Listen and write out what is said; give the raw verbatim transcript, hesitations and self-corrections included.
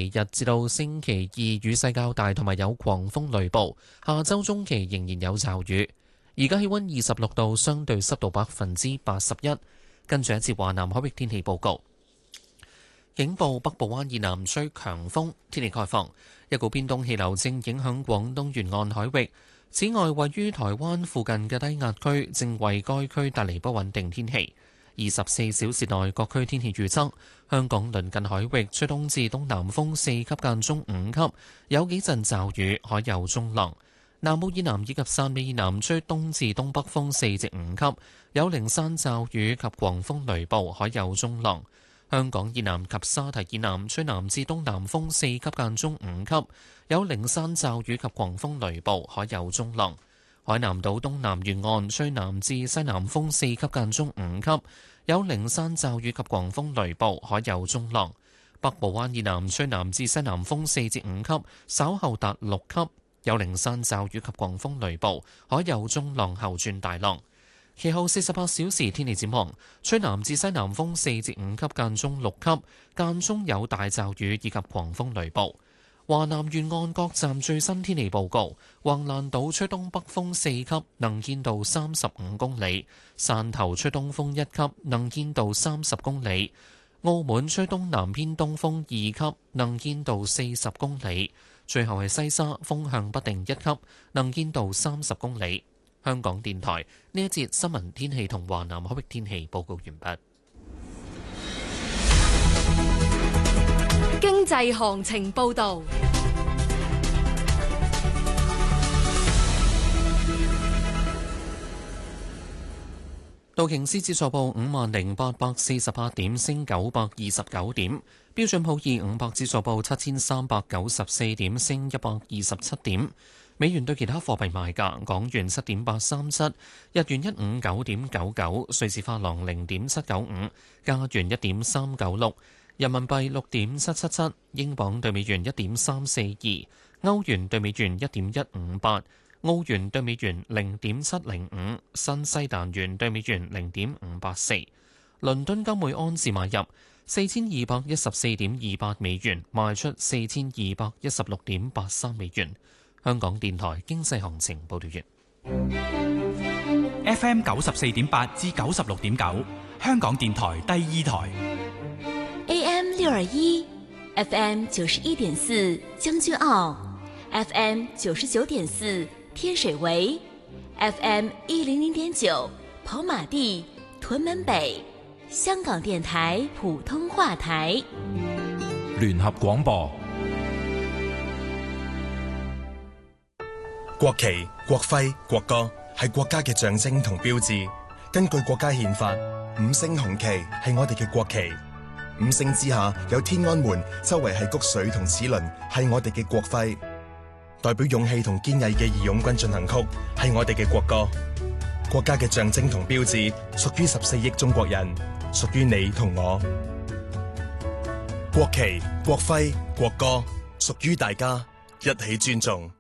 日至到星期二雨勢較大，同埋有狂風雷暴。下周中期仍然有驟雨。而家氣溫二十六度，相對濕度百分之八十一。跟住一節華南海域天氣報告。警報：北部灣以南吹強風，天氣概況。一股偏東氣流正影響廣東沿岸海域。此外，位於台灣附近嘅低壓區正為該區帶嚟不穩定天氣。二十四小時內各區天氣預測：香港鄰近海域吹東至東南風四級間中五級，有幾陣驟雨，海有中浪。南澳以南以及汕尾以南吹東至東北風四至五級，有零散驟雨及狂風雷暴，海有中浪。香港以南及沙堤以南吹南至東南風四級間中五級，有零散驟雨及狂風雷暴，海有中浪。海南島東南沿岸吹南至西南風四級間中五級，有零散驟雨及狂風雷暴，海有中浪。北部灣以南吹南至西南風四至五級，稍後達六級，有零散驟雨及狂風雷暴，海有中浪後轉大浪。其後四十八小時天氣展望，吹南至西南風四至五級間中六級，間中有大驟雨以及狂風雷暴。華南沿岸各站最新天氣報告：橫瀾島吹東北風四級，能見度三十五公里；汕頭吹東風一級，能見度三十公里；澳門吹東南偏東風二級，能見度四十公里。最後係西沙，風向不定一級，能見度三十公里。香港電台呢一節新聞天氣同華南海域天氣報告完畢。 經濟行情報導。 道瓊斯指數報五萬零八百四十八點，升九百二十九點。標準普爾五百指數報七千三百九十四點，升一百二十七點。美元對其他貨幣賣價：港元七點八三七，日元一五九點九九，瑞士法郎零點七九五，加元一點三九六，人民幣六點七七七，英鎊對美元一點三四二，歐元對美元一點一五八，澳元對美元零點七零五，新西蘭元對美元零點五八四。倫敦金每安士買入四千二百一十四點二八美元，賣出四千二百一十六點八三美元。香港電台經濟行情報道完。 F M 九十四點八至九十六點九，香港電台第二台。 A M 六二一 ，F M 九十一點四將軍澳 ，F M 九十九點四天水圍 ，F M 一零零點九跑馬地、屯門北。香港電台普通話台。 聯合廣播。 國旗、國徽、國歌係國家嘅象徵同標誌。根據國家憲法，五星紅旗係我哋嘅國旗。五星之下有天安門，周圍係穀穗同齒輪，係我哋嘅國徽。代表勇氣同堅毅嘅義勇軍進行曲係我哋嘅國歌。國家嘅象徵同標誌屬於十四億中國人，屬於你同我。國旗、國徽、國歌屬於大家，一起尊重。